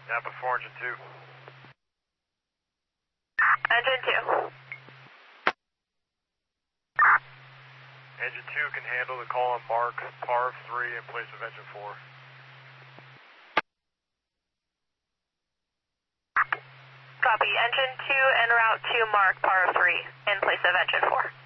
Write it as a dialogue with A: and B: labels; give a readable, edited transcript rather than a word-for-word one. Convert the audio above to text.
A: Napa 4, engine 2.
B: Engine 2.
A: Engine 2 can handle the call on Mark, par 3 in place of engine 4.
B: Copy. Engine 2 en route to Mark, par 3 in place of engine 4.